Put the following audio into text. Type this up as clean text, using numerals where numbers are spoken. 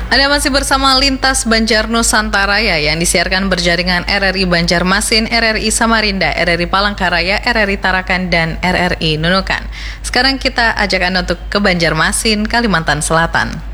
Anda masih bersama Lintas Banjar Nusantara yang disiarkan berjaringan RRI Banjarmasin, RRI Samarinda, RRI Palangkaraya, RRI Tarakan, dan RRI Nunukan. Sekarang kita ajak Anda untuk ke Banjarmasin, Kalimantan Selatan.